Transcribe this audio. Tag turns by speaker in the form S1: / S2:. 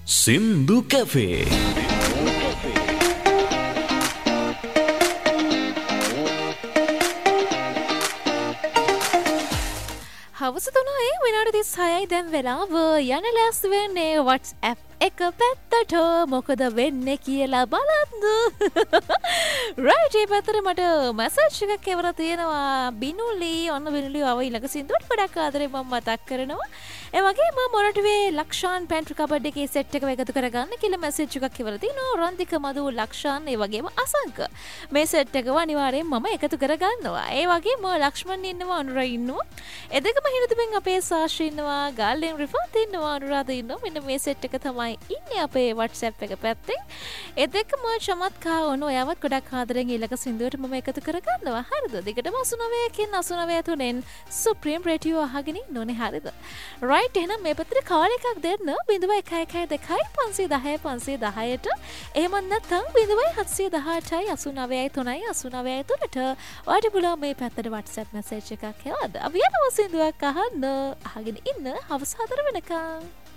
S1: සින්දු කැෆේ.
S2: හවස 3 විනාඩි 36යි දැන් වෙලාව යන ලෑස්ති වෙන්නේ WhatsApp එක පැත්තට මොකද වෙන්නේ කියලා බලන්න. right මේ පැත්තට මට මැසේජ් එකක් එවලා තියෙනවා බිනුලි ඔන්න බිනුලි ආව ඊළඟ සින්දුවට ගොඩක් ආදරේ මම මතක් කරනවා. ඒ වගේම මොරටුවේ ලක්ෂාන් පැන්ට්‍රි කබඩ් එකේ සෙට් එක එකතු කරගන්න කියලා මැසේජ් එකක් එවලා තිනවා. රන්දික මදු ලක්ෂාන් ඒ වගේම අසංක මේ සෙට් එකව අනිවාර්යෙන් මම එකතු කරගන්නවා. ඒ වගේම ලක්ෂ්මන් ඉන්නවා අනුර ඉන්නවා. ඒ දෙකම හිනතුමින් අපේ සාෂි ඉන්නවා ගාල්ලෙන් රිෆාත් ඉන්නවා අනුරාධ ඉන්නවා. මෙන්න මේ සෙට් එක තමයි ඉන්නේ අපේ WhatsApp එක පැත්තේ. ඒ දෙකම චමත්කාර වුණ ඔයාවත් ගොඩක් ආදරෙන් ඊළඟ සින්දුවට මම එකතු කරගන්නවා. හරිද? දිගටම 89 කින් 89 තුනෙන් සුප්‍රීම රේඩියෝ අහගෙන ඉන්නෝනේ. හරිද? right එහෙනම් මේ පැත්තට කාල් එකක් දෙන්න 0112 510 510ට එහෙම නැත්නම් 0718යි 89යි 3යි 89යි 3ට ඔයාලට පුළුවන් මේ පැත්තට WhatsApp message එකක් එවන්න. අපි යනවා සින්දුවක් අහන්න. අහගෙන ඉන්න හවස 4 වෙනකම්.